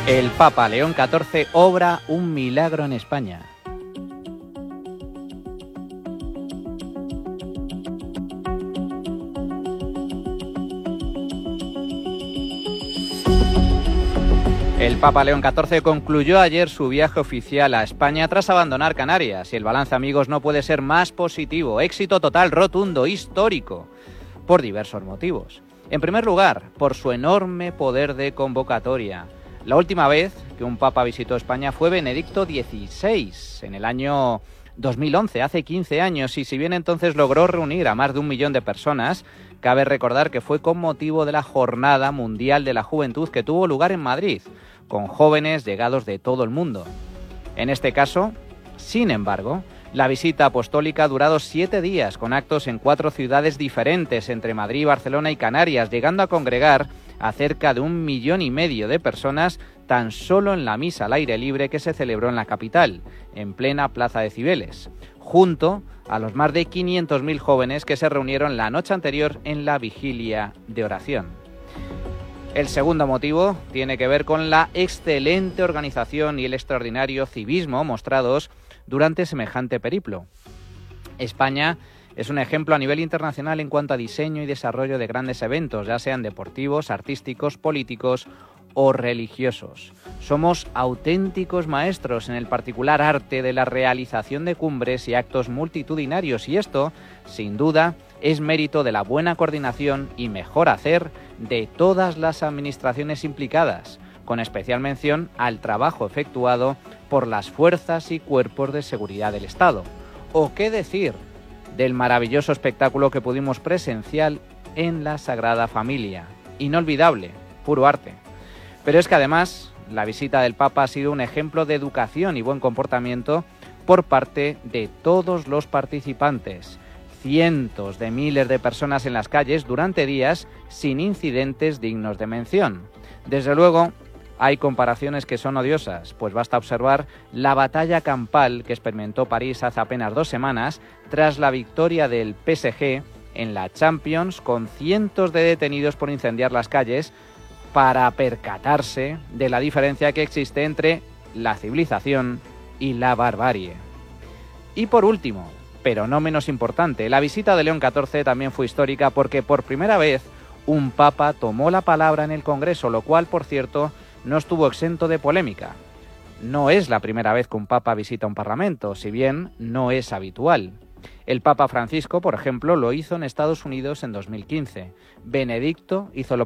El Papa León XIV obra un milagro en España. El Papa León XIV concluyó ayer su viaje oficial a España tras abandonar Canarias y el balance, amigos, no puede ser más positivo. Éxito total, rotundo, histórico, por diversos motivos. En primer lugar, por su enorme poder de convocatoria. La última vez que un papa visitó España fue Benedicto XVI, en el año 2011, hace 15 años, y si bien entonces logró reunir a más de 1 millón de personas, cabe recordar que fue con motivo de la Jornada Mundial de la Juventud que tuvo lugar en Madrid, con jóvenes llegados de todo el mundo. En este caso, sin embargo, la visita apostólica ha durado 7 días, con actos en 4 ciudades diferentes, entre Madrid, Barcelona y Canarias, llegando a congregar a cerca de 1,5 millones de personas tan solo en la misa al aire libre que se celebró en la capital, en plena Plaza de Cibeles, junto a los más de 500.000 jóvenes que se reunieron la noche anterior en la vigilia de oración. El segundo motivo tiene que ver con la excelente organización y el extraordinario civismo mostrados durante semejante periplo. España es un ejemplo a nivel internacional en cuanto a diseño y desarrollo de grandes eventos, ya sean deportivos, artísticos, políticos o religiosos. Somos auténticos maestros en el particular arte de la realización de cumbres y actos multitudinarios, y esto, sin duda, es mérito de la buena coordinación y mejor hacer de todas las administraciones implicadas, con especial mención al trabajo efectuado por las fuerzas y cuerpos de seguridad del Estado. ¿O qué decir del maravilloso espectáculo que pudimos presenciar en la Sagrada Familia? Inolvidable, puro arte. Pero es que además la visita del Papa ha sido un ejemplo de educación y buen comportamiento por parte de todos los participantes. Cientos de miles de personas en las calles durante días sin incidentes dignos de mención. Desde luego, hay comparaciones que son odiosas, pues basta observar la batalla campal que experimentó París hace apenas 2 semanas tras la victoria del PSG en la Champions, con cientos de detenidos por incendiar las calles para percatarse de la diferencia que existe entre la civilización y la barbarie. Y por último, pero no menos importante, la visita de León XIV también fue histórica porque por primera vez un papa tomó la palabra en el Congreso, lo cual, por cierto, no estuvo exento de polémica. No es la primera vez que un papa visita un parlamento, si bien no es habitual. El Papa Francisco, por ejemplo, lo hizo en Estados Unidos en 2015. Benedicto hizo lo